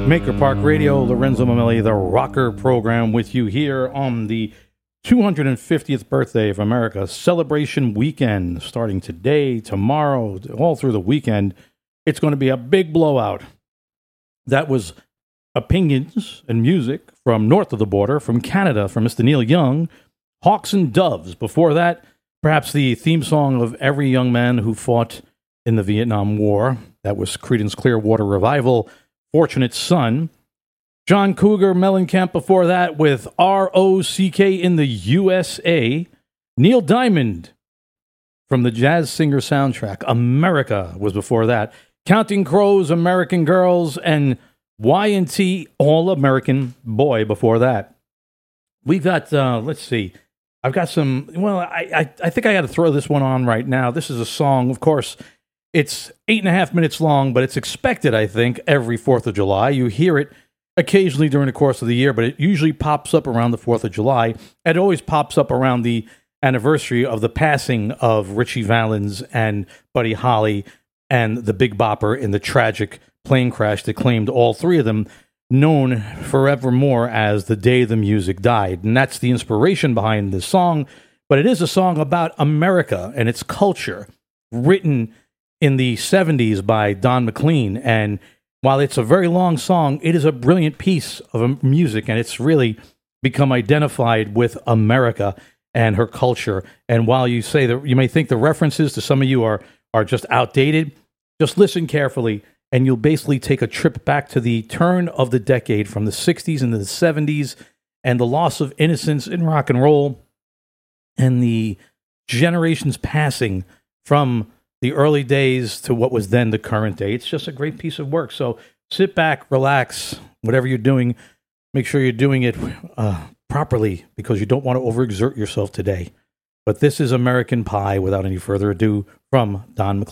Maker Park Radio, Lorenzo Mameli, the rocker program, with you here on the 250th birthday of America celebration weekend, starting today, tomorrow, all through the weekend. It's going to be a big blowout. That was opinions and music from north of the border, from Canada, from Mr. Neil Young, Hawks and Doves. Before that, perhaps the theme song of every young man who fought in the Vietnam War. That was Creedence Clearwater Revival, Fortunate Son. John Cougar Mellencamp before that with R.O.C.K. in the USA. Neil Diamond from the Jazz Singer soundtrack. America was before that. Counting Crows, American Girls, and Y&T, All American Boy before that. We've got, let's see, I've got some, well, I think I got to throw this one on right now. This is a song, of course, it's 8.5 minutes long, but it's expected, I think, every 4th of July. You hear it occasionally during the course of the year, but it usually pops up around the 4th of July. It always pops up around the anniversary of the passing of Ritchie Valens and Buddy Holly and the Big Bopper in the tragic plane crash that claimed all three of them, known forevermore as The Day the Music Died. And that's the inspiration behind this song. But it is a song about America and its culture, written in the 70s by Don McLean. And while it's a very long song, it is a brilliant piece of music, and it's really become identified with America and her culture. And while you say that you may think the references to some of you are just outdated, just listen carefully, and you'll basically take a trip back to the turn of the decade from the 60s into the 70s and the loss of innocence in rock and roll and the generations passing from the early days to what was then the current day. It's just a great piece of work. So sit back, relax, whatever you're doing, make sure you're doing it properly, because you don't want to overexert yourself today. But this is American Pie, without any further ado, from Don McLean.